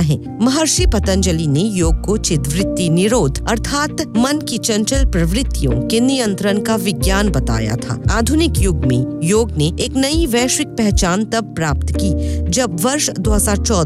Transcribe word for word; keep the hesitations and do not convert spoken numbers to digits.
है। महर्षि पतंजलि ने योग को चित्तवृत्ति निरोध अर्थात मन की चंचल प्रवृत्तियों के नियंत्रण का विज्ञान बताया था। आधुनिक युग में योग ने एक नई वैश्विक पहचान तब प्राप्त की जब वर्ष दो हज़ार चौदह